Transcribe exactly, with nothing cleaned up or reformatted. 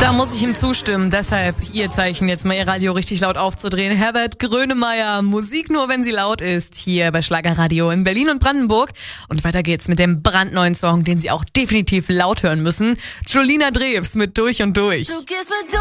Da muss ich ihm zustimmen. Deshalb ihr Zeichen, jetzt mal ihr Radio richtig laut aufzudrehen. Herbert Grönemeyer, Musik nur, wenn sie laut ist, hier bei Schlagerradio in Berlin und Brandenburg. Und weiter geht's mit dem brandneuen Song, den Sie auch definitiv laut hören müssen. Jolina Drews mit Durch und Durch. Du gehst mit